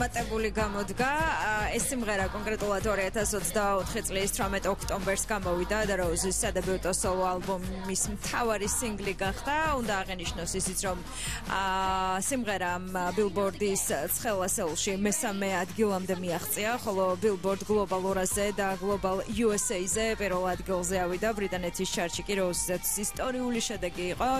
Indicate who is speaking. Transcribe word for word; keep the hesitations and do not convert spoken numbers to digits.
Speaker 1: წარმატებული გამოდგა. ეს სიმღერა კონკრეტულად ორი ათას ოცდაოთხი წლის თვრამეტ ოქტომბერს გამოვიდა და Roses სადებიუტო სოლო ალბომის მთავარი სინგლი გახდა. უნდა აღენიშნოს ისიც, რომ სიმღერამ Billboard-ის ცხელასეულში მესამე ადგილამდე მიაღწია, ხოლო Billboard გლობალურაზე და Global U S A-ზე პირველ ადგილზე ავიდა. ბრიტანეთის ჩარტში კი Roses-ს ისტორიული შედეგი იყო.